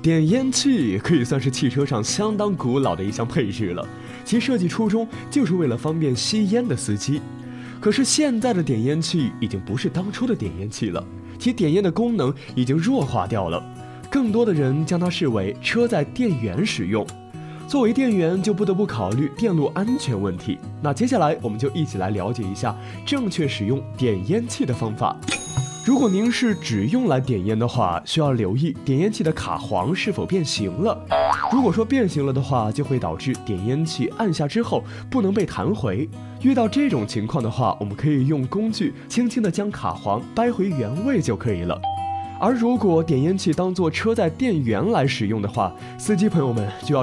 点烟器可以算是汽车上相当古老的一项配置了，其设计初衷就是为了方便吸烟的司机。可是现在的点烟器已经不是当初的点烟器了，其点烟的功能已经弱化掉了，更多的人将它视为车载电源使用。作为电源，就不得不考虑电路安全问题。那接下来我们就一起来了解一下正确使用点烟器的方法。如果您是只用来点烟的话，需要留意点烟器的卡簧是否变形了。如果说变形了的话，就会导致点烟器按下之后不能被弹回。遇到这种情况的话，我们可以用工具轻轻地将卡簧掰回原位就可以了。而如果点烟器当作车载电源来使用的话，司机朋友们就要